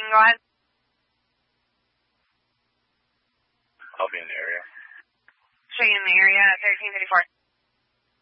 can go ahead. I'll be in the area. Show you in the area, 1354.